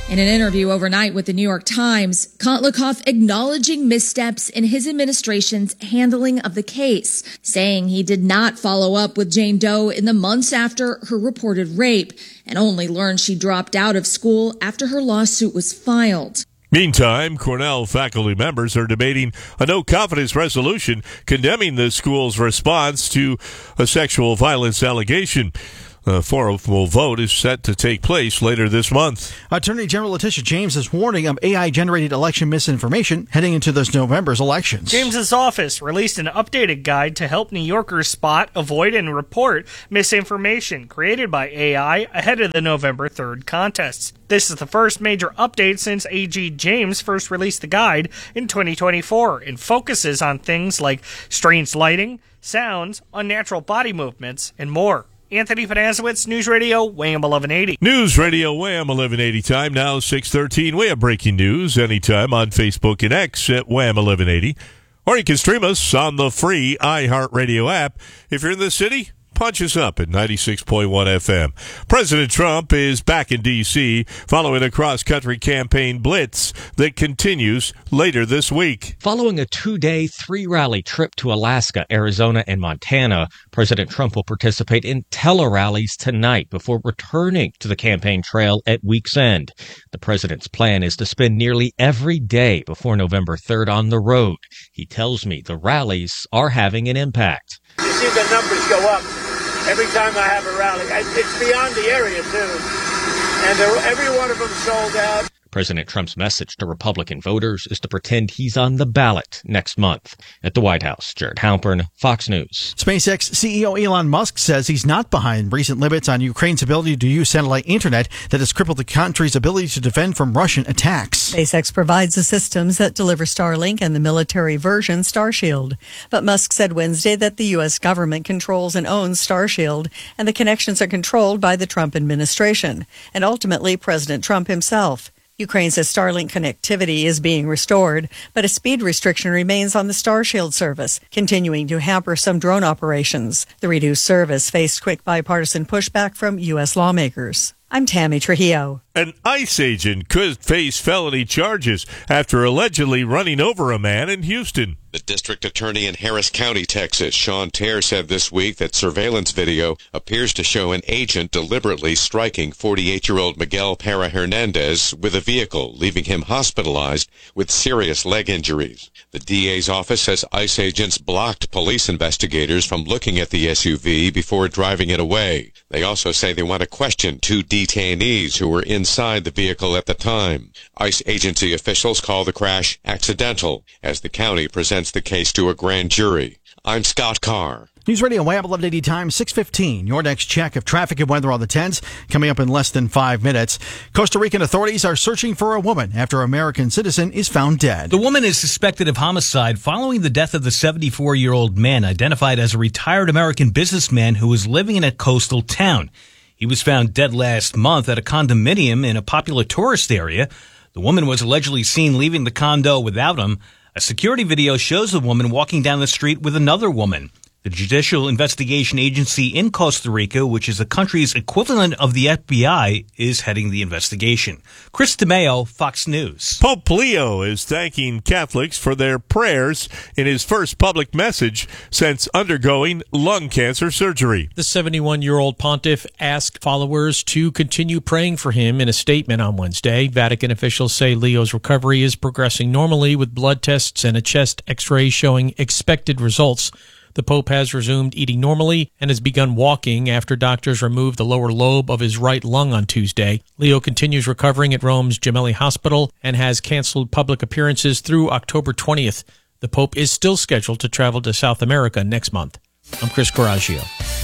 In an interview overnight with the New York Times, Kotlikoff acknowledging missteps in his administration's handling of the case, saying he did not follow up with Jane Doe in the months after her reported rape and only learned she dropped out of school after her lawsuit was filed.
Meantime, Cornell faculty members are debating a no-confidence resolution condemning the school's response to a sexual violence allegation. A formal vote is set to take place later this month.
Attorney General Letitia James is warning of AI-generated election misinformation heading into this November's elections.
James's office released an updated guide to help New Yorkers spot, avoid, and report misinformation created by AI ahead of the November 3rd contests. This is the first major update since AG James first released the guide in 2024 and focuses on things like strange lighting, sounds, unnatural body movements, and more. Anthony Panasiewicz, News Radio, Wham 1180.
News Radio, Wham 1180 time, now 6:13. We have breaking news anytime on Facebook and X at Wham 1180. Or you can stream us on the free iHeartRadio app. If you're in the city, punch us up at 96.1 FM. President Trump is back in D.C. following a cross-country campaign blitz that continues later this week.
Following a 2-day, 3-rally trip to Alaska, Arizona, and Montana, President Trump will participate in tele-rallies tonight before returning to the campaign trail at week's end. The president's plan is to spend nearly every day before November 3rd on the road. He tells me the rallies are having an impact.
You see the numbers go up every time I have a rally. It's beyond the area, too. And every one of them sold out.
President Trump's message to Republican voters is to pretend he's on the ballot next month. At the White House, Jared Halpern, Fox News.
SpaceX CEO Elon Musk says he's not behind recent limits on Ukraine's ability to use satellite internet that has crippled the country's ability to defend from Russian attacks.
SpaceX provides the systems that deliver Starlink and the military version Starshield. But Musk said Wednesday that the U.S. government controls and owns Starshield, and the connections are controlled by the Trump administration, and ultimately President Trump himself. Ukraine says Starlink connectivity is being restored, but a speed restriction remains on the Starshield service, continuing to hamper some drone operations. The reduced service faced quick bipartisan pushback from U.S. lawmakers. I'm Tammy Trujillo.
An ICE agent could face felony charges after allegedly running over a man in Houston.
The district attorney in Harris County, Texas, Sean Terr, said this week that surveillance video appears to show an agent deliberately striking 48-year-old Miguel Parra Hernandez with a vehicle, leaving him hospitalized with serious leg injuries. The DA's office says ICE agents blocked police investigators from looking at the SUV before driving it away. They also say they want to question 2 detainees who were inside the vehicle at the time. ICE agency officials call the crash accidental as the county presents the case to a grand jury. I'm Scott Carr.
News Radio Wham 1180 time, 6:15. Your next check of traffic and weather on the 10s coming up in less than 5 minutes. Costa Rican authorities are searching for a woman after an American citizen is found dead.
The woman is suspected of homicide following the death of the 74-year-old man identified as a retired American businessman who was living in a coastal town. He was found dead last month at a condominium in a popular tourist area. The woman was allegedly seen leaving the condo without him. A security video shows the woman walking down the street with another woman. The Judicial Investigation Agency in Costa Rica, which is the country's equivalent of the FBI, is heading the investigation. Chris DeMeo, Fox News.
Pope Leo is thanking Catholics for their prayers in his first public message since undergoing lung cancer surgery.
The 71-year-old pontiff asked followers to continue praying for him in a statement on Wednesday. Vatican officials say Leo's recovery is progressing normally with blood tests and a chest x-ray showing expected results. The Pope has resumed eating normally and has begun walking after doctors removed the lower lobe of his right lung on Tuesday. Leo continues recovering at Rome's Gemelli Hospital and has canceled public appearances through October 20th. The Pope is still scheduled to travel to South America next month. I'm Chris Coraggio.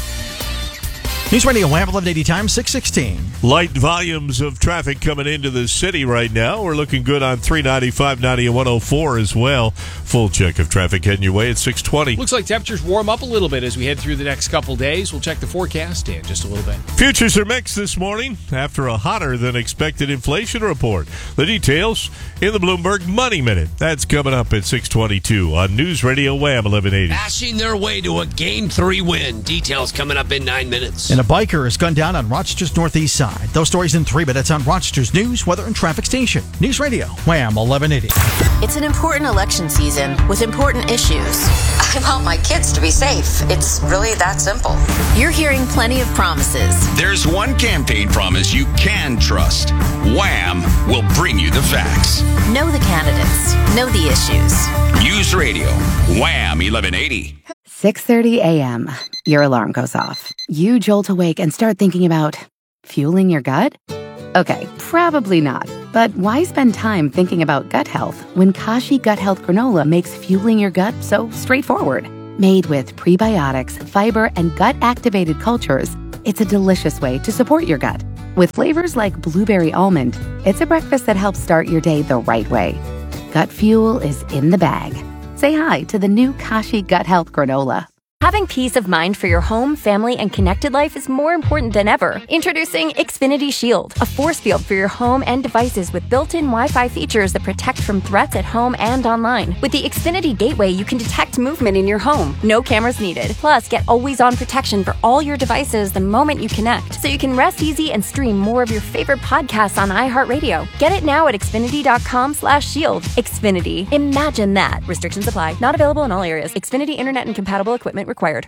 News Radio Wham 1180 time, 6:16.
Light volumes of traffic coming into the city right now. We're looking good on 390, 590, and 104 as well. Full check of traffic heading your way at 620.
Looks like temperatures warm up a little bit as we head through the next couple days. We'll check the forecast in just a little bit.
Futures are mixed this morning after a hotter than expected inflation report. The details in the Bloomberg Money Minute. That's coming up at 622 on News Radio Wham 1180.
Bashing their way to a Game 3 win. Details coming up in 9 minutes.
In a biker is gunned down on Rochester's northeast side. Those stories in 3 minutes on Rochester's news, weather, and traffic station. News Radio, Wham 1180.
It's an important election season with important issues. I want my kids to be safe. It's really that simple. You're hearing plenty of promises.
There's one campaign promise you can trust. Wham will bring you the facts.
Know the candidates. Know the issues.
News Radio, Wham 1180.
6:30 a.m. Your alarm goes off. You jolt awake and start thinking about fueling your gut? Okay, probably not. But why spend time thinking about gut health when Kashi Gut Health Granola makes fueling your gut so straightforward? Made with prebiotics, fiber, and gut-activated cultures, it's a delicious way to support your gut. With flavors like blueberry almond, it's a breakfast that helps start your day the right way. Gut fuel is in the bag. Say hi to the new Kashi Gut Health Granola.
Having peace of mind for your home, family, and connected life is more important than ever. Introducing Xfinity Shield, a force field for your home and devices with built-in Wi-Fi features that protect from threats at home and online. With the Xfinity Gateway, you can detect movement in your home. No cameras needed. Plus, get always-on protection for all your devices the moment you connect, so you can rest easy and stream more of your favorite podcasts on iHeartRadio. Get it now at Xfinity.com/shield. Xfinity. Imagine that. Restrictions apply. Not available in all areas. Xfinity Internet and compatible equipment required.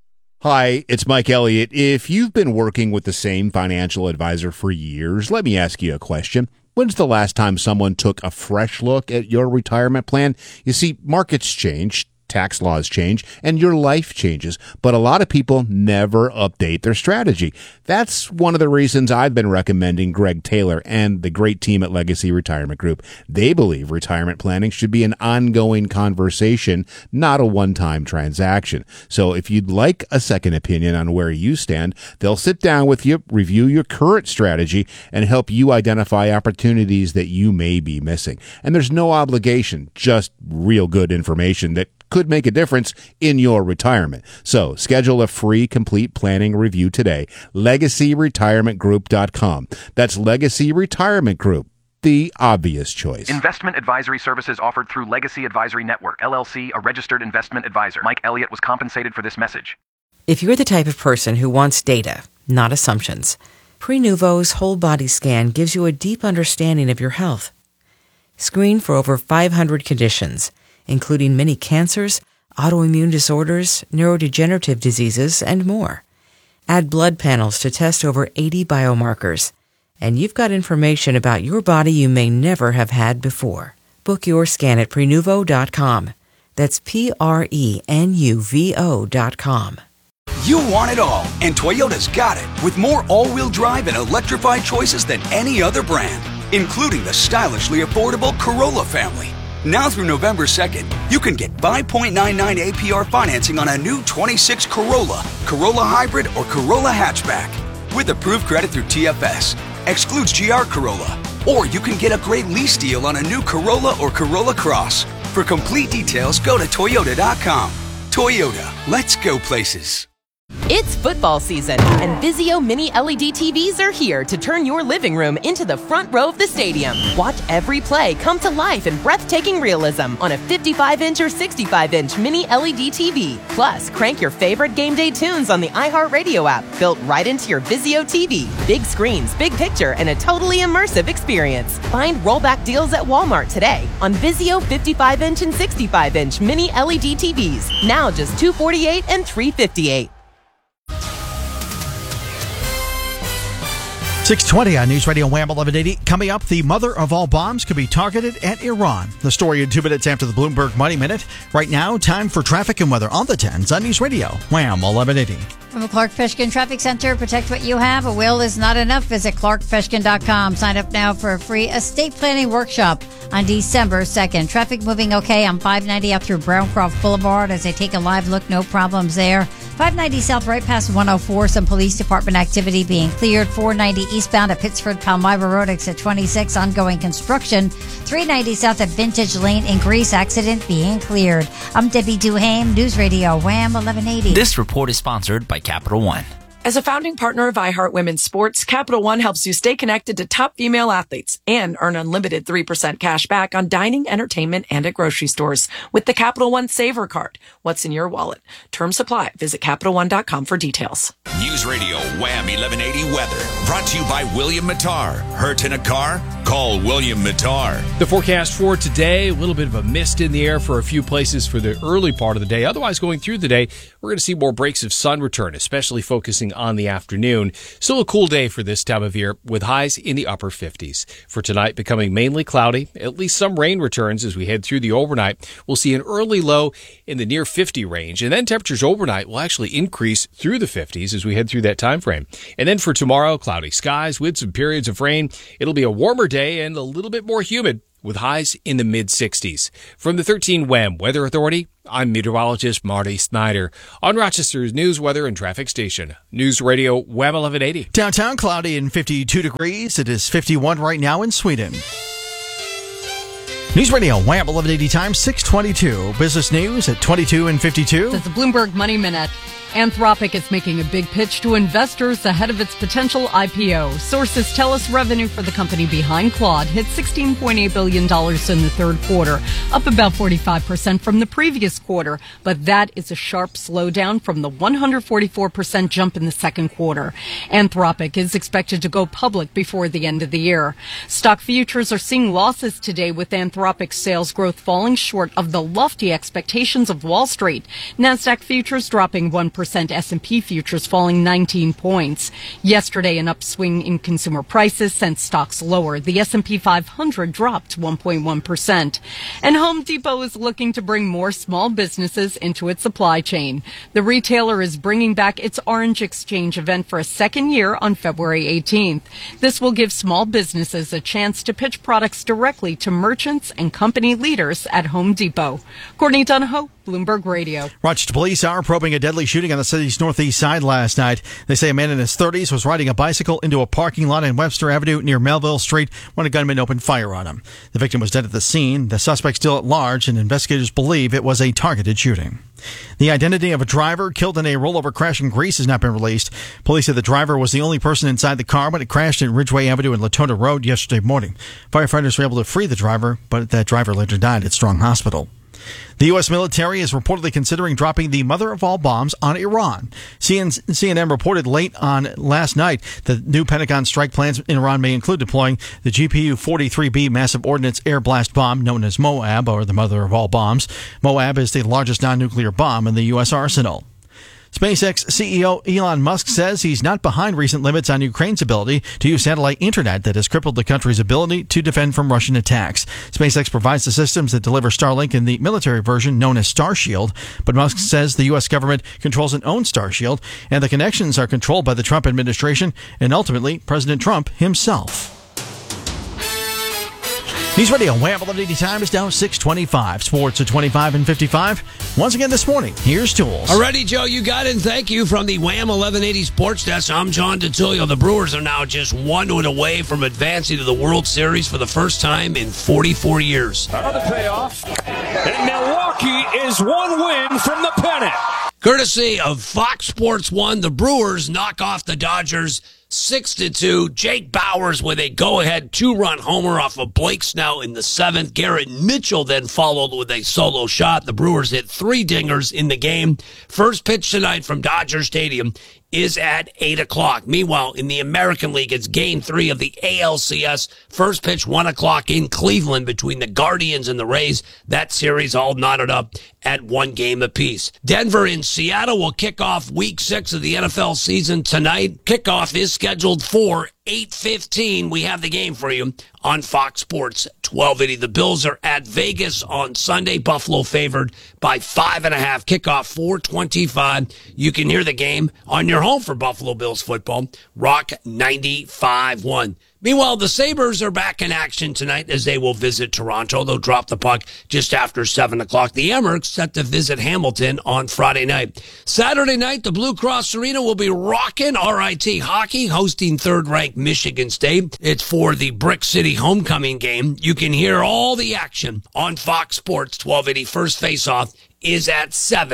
Hi, it's Mike Elliott. If you've been working with the same financial advisor for years, let me ask you a question. When's the last time someone took a fresh look at your retirement plan? You see, markets change, tax laws change, and your life changes, but a lot of people never update their strategy. That's one of the reasons I've been recommending Greg Taylor and the great team at Legacy Retirement Group. They believe retirement planning should be an ongoing conversation, not a one-time transaction. So if you'd like a second opinion on where you stand, they'll sit down with you, review your current strategy, and help you identify opportunities that you may be missing. And there's no obligation, just real good information that could make a difference in your retirement. So schedule a free complete planning review today. LegacyRetirementGroup.com. That's Legacy Retirement Group, the obvious choice.
Investment advisory services offered through Legacy Advisory Network, LLC, a registered investment advisor. Mike Elliott was compensated for this message.
If you're the type of person who wants data, not assumptions, Prenuvo's whole body scan gives you a deep understanding of your health. Screen for over 500 conditions, including many cancers, autoimmune disorders, neurodegenerative diseases, and more. Add blood panels to test over 80 biomarkers, and you've got information about your body you may never have had before. Book your scan at Prenuvo.com. That's Prenuvo.com.
You want it all, and Toyota's got it, with more all-wheel drive and electrified choices than any other brand, including the stylishly affordable Corolla family. Now through November 2nd, you can get 5.99 APR financing on a new 26 Corolla, Corolla Hybrid, or Corolla Hatchback. With approved credit through TFS. Excludes GR Corolla. Or you can get a great lease deal on a new Corolla or Corolla Cross. For complete details, go to Toyota.com. Toyota, let's go places.
It's football season, and Vizio Mini LED TVs are here to turn your living room into the front row of the stadium. Watch every play come to life in breathtaking realism on a 55-inch or 65-inch Mini LED TV. Plus, crank your favorite game day tunes on the iHeartRadio app, built right into your Vizio TV. Big screens, big picture, and a totally immersive experience. Find rollback deals at Walmart today on Vizio 55-inch and 65-inch Mini LED TVs. Now just $248 and $358.
6:20 on News Radio Wham 1180. Coming up, the mother of all bombs could be targeted at Iran. The story in 2 minutes after the Bloomberg Money Minute. Right now, time for traffic and weather on the 10s on News Radio Wham 1180.
From the Clark Fishkin Traffic Center, protect what you have. A will is not enough. Visit ClarkFishkin.com. Sign up now for a free estate planning workshop on December 2nd. Traffic moving okay on 590 up through Browncroft Boulevard as they take a live look. No problems there. 590 south right past 104. Some police department activity being cleared. 490 eastbound at Pittsford Palmyra Road exit 26. Ongoing construction. 390 south at Vintage Lane in Greece. Accident being cleared. I'm Debbie Duhame, News Radio Wham 1180.
This report is sponsored by Capital One.
As a founding partner of iHeart Women's Sports, Capital One helps you stay connected to top female athletes and earn unlimited 3% cash back on dining, entertainment, and at grocery stores with the Capital One Saver Card. What's in your wallet? Terms apply. Visit CapitalOne.com for details.
News Radio Wham 1180 weather brought to you by William Mattar. Hurt in a car? Call William Mattar.
The forecast for today, a little bit of a mist in the air for a few places for the early part of the day. Otherwise, going through the day, we're going to see more breaks of sun return, especially focusing on the afternoon. Still a cool day for this time of year with highs in the upper 50s. For tonight, becoming mainly cloudy, at least some rain returns as we head through the overnight. We'll see an early low in the near 50 range, and then temperatures overnight will actually increase through the 50s as we head through that time frame. And then for tomorrow, cloudy skies with some periods of rain. It'll be a warmer day and a little bit more humid with highs in the mid-60s. From the 13 WHAM Weather Authority, I'm meteorologist Marty Snyder on Rochester's news, weather, and traffic station. News Radio WHAM 1180.
Downtown cloudy and 52 degrees. It is 51 right now in Sweden. News Radio WHAM 1180 time 6:22. Business news at 22 and 52.
That's the Bloomberg Money Minute. Anthropic is making a big pitch to investors ahead of its potential IPO. Sources tell us revenue for the company behind Claude hit $16.8 billion in the third quarter, up about 45% from the previous quarter. But that is a sharp slowdown from the 144% jump in the second quarter. Anthropic is expected to go public before the end of the year. Stock futures are seeing losses today, with Anthropic's sales growth falling short of the lofty expectations of Wall Street. Nasdaq futures dropping 1%. S&P futures falling 19 points. Yesterday, an upswing in consumer prices sent stocks lower. The S&P 500 dropped 1.1%. And Home Depot is looking to bring more small businesses into its supply chain. The retailer is bringing back its Orange Exchange event for a second year on February 18th. This will give small businesses a chance to pitch products directly to merchants and company leaders at Home Depot. Courtney Donahoe, Bloomberg Radio.
Rochester police are probing a deadly shooting on the city's northeast side last night. They say a man in his 30s was riding a bicycle into a parking lot on Webster Avenue near Melville Street when a gunman opened fire on him. The victim was dead at the scene. The suspect still at large, and investigators believe it was a targeted shooting. The identity of a driver killed in a rollover crash in Greece has not been released. Police said the driver was the only person inside the car when it crashed at Ridgeway Avenue and Latona Road yesterday morning. Firefighters were able to free the driver, but that driver later died at Strong Hospital. The U.S. military is reportedly considering dropping the mother of all bombs on Iran. CNN reported late on last night that new Pentagon strike plans in Iran may include deploying the GPU-43B massive ordnance air blast bomb known as Moab, or the mother of all bombs. Moab is the largest non-nuclear bomb in the U.S. arsenal. SpaceX CEO Elon Musk says he's not behind recent limits on Ukraine's ability to use satellite internet that has crippled the country's ability to defend from Russian attacks. SpaceX provides the systems that deliver Starlink in the military version known as Starshield, but Musk says the U.S. government controls and owns Starshield, and the connections are controlled by the Trump administration and ultimately President Trump himself. News Radio WHAM 1180 time is now 6:25. Sports at 25 and 55. Once again this morning, here's Jules.
Alrighty, Joe, you got it. And thank you from the WHAM 1180 Sports Desk. I'm John DeTilio. The Brewers are now just 1 win away from advancing to the World Series for the first time in 44 years.
Another payoff, and Milwaukee is 1 win from the pennant.
Courtesy of Fox Sports 1, the Brewers knock off the Dodgers 6-2. Jake Bauers with a go-ahead 2-run homer off of Blake Snell in the 7th. Garrett Mitchell then followed with a solo shot. The Brewers hit 3 dingers in the game. First pitch tonight from Dodger Stadium is at 8 o'clock. Meanwhile, in the American League, it's Game 3 of the ALCS. First pitch 1 o'clock in Cleveland between the Guardians and the Rays. That series all knotted up at 1 game apiece. Denver and Seattle will kick off Week 6 of the NFL season tonight. Kickoff is scheduled for 8:15. We have the game for you on Fox Sports 1280. The Bills are at Vegas on Sunday. Buffalo favored by 5.5. Kickoff 4:25. You can hear the game on your home for Buffalo Bills football. Rock 95.1. Meanwhile, the Sabres are back in action tonight as they will visit Toronto. They'll drop the puck just after 7 o'clock. The Amerks set to visit Hamilton on Friday night. Saturday night, the Blue Cross Arena will be rocking RIT hockey, hosting third-ranked Michigan State. It's for the Brick City homecoming game. You can hear all the action on Fox Sports 1280. First face-off is at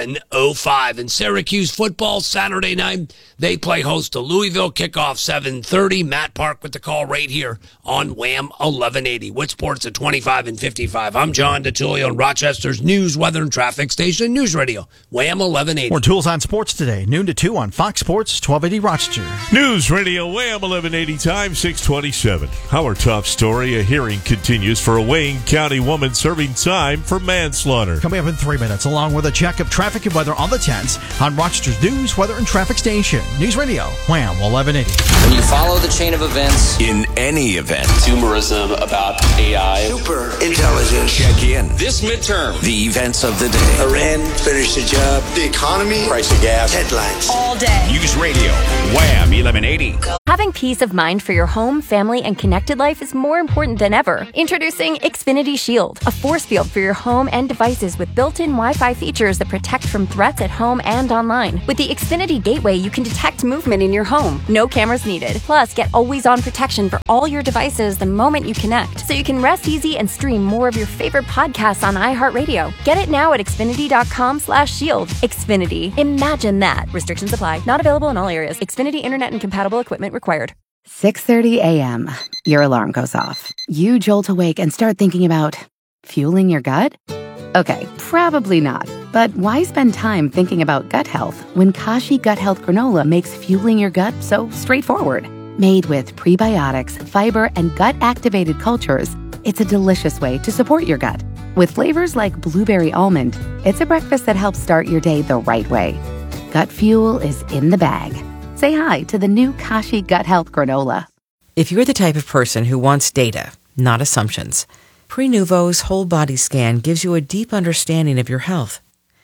7:05. And Syracuse football Saturday night, they play host to Louisville. Kickoff 7:30. Matt Park with the call right here on Wham 1180. With sports at 25 and 55. I'm John DeTulio on Rochester's news, weather, and traffic station, News Radio, Wham 1180.
More tools on sports today, noon to 2 on Fox Sports 1280 Rochester.
News Radio Wham 1180 time 627. Our top story, a hearing continues for a Wayne County woman serving time for manslaughter.
Coming up in 3 minutes, along with a check of traffic and weather on the 10s on Rochester's news, weather, and traffic station. News Radio Wham 1180.
When you follow the chain of events
In any event,
consumerism about AI,
super intelligence.
check in.
this midterm,
The events of the day.
Iran finished the job. The economy.
price of gas,
Headlines.
All day.
News Radio, Wham 1180.
Having peace of mind for your home, family, and connected life is more important than ever. Introducing Xfinity Shield, a force field for your home and devices with built-in Wi-Fi features that protect from threats at home and online. With the Xfinity Gateway, you can detect movement in your home. No cameras needed. Plus, get always-on protection for all your devices the moment you connect, so you can rest easy and stream more of your favorite podcasts on iHeartRadio. Get it now at Xfinity.com/shield. Xfinity. Imagine that. Restrictions apply. Not available in all areas. Xfinity Internet and compatible equipment required.
6:30 a.m. Your alarm goes off. You jolt awake and start thinking about fueling your gut? Okay, probably not. But why spend time thinking about gut health when Kashi Gut Health Granola makes fueling your gut so straightforward? Made with prebiotics, fiber, and gut-activated cultures, it's a delicious way to support your gut. With flavors like blueberry almond, it's a breakfast that helps start your day the right way. Gut fuel is in the bag. Say hi to the new Kashi Gut Health Granola.
If you're the type of person who wants data, not assumptions, Prenuvo's whole body scan gives you a deep understanding of your health.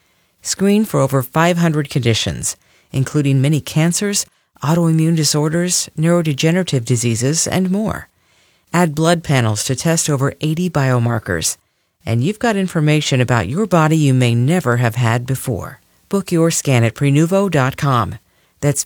Screen for over 500 conditions, including many cancers, autoimmune disorders, neurodegenerative diseases, and more. Add blood panels to test over 80 biomarkers, and you've got information about your body you may never have had before. Book your scan at Prenuvo.com. That's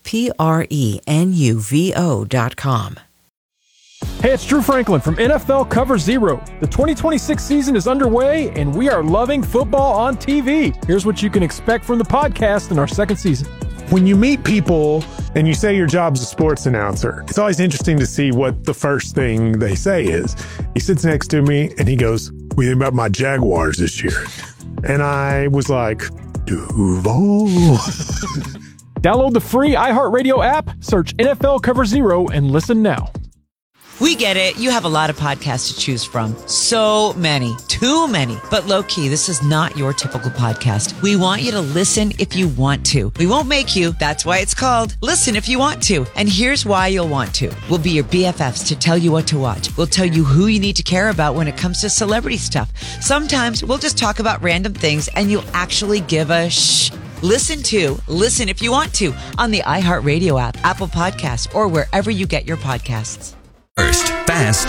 Prenuvo.com.
Hey, it's Drew Franklin from NFL Cover Zero. The 2026 season is underway, and we are loving football on TV. Here's what you can expect from the podcast in our second season.
When you meet people and you say your job's a sports announcer, it's always interesting to see what the first thing they say is. He sits next to me and he goes, "What do you think about my Jaguars this year?" And I was like, Duval.
Download the free iHeartRadio app, search NFL Cover Zero, and listen now.
We get it. You have a lot of podcasts to choose from. So many. Too many. But low-key, this is not your typical podcast. We want you to listen if you want to. We won't make you. That's why it's called Listen If You Want To. And here's why you'll want to. We'll be your BFFs to tell you what to watch. We'll tell you who you need to care about when it comes to celebrity stuff. Sometimes we'll just talk about random things and you'll actually give a shh. Listen If You Want To on the iHeartRadio app, Apple Podcasts, or wherever you get your podcasts.
First, fast,